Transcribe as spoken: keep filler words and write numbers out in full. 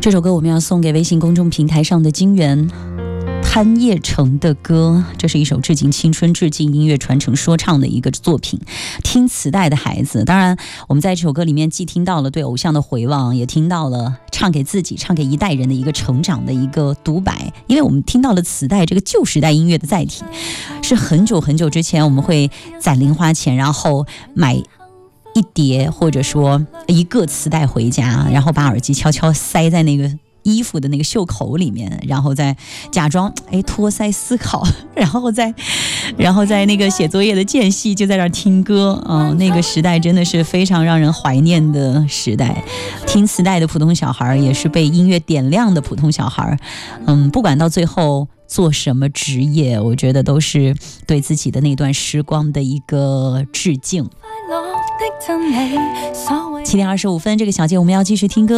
这首歌我们要送给微信公众平台上的金源潘叶成的歌，这是一首致敬青春、致敬音乐传承说唱的一个作品。听磁带的孩子，当然我们在这首歌里面既听到了对偶像的回望，也听到了唱给自己、唱给一代人的一个成长的一个独白。因为我们听到了磁带这个旧时代音乐的载体，是很久很久之前我们会攒零花钱，然后买一碟或者说一个磁带回家，然后把耳机悄悄塞在那个衣服的那个袖口里面，然后再假装哎托腮思考，然后再然后在那个写作业的间隙就在那儿听歌。哦，那个时代真的是非常让人怀念的时代。听磁带的普通小孩也是被音乐点亮的普通小孩。嗯，不管到最后做什么职业，我觉得都是对自己的那段时光的一个致敬。七点二十五分，这个小节我们要继续听歌。